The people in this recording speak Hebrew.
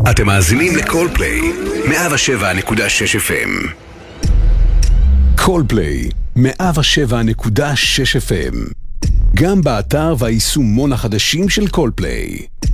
אתם מאזינים לקולפליי 107.6 FM. קולפליי 107.6 FM, גם באתר והיישומון החדשים של קולפליי.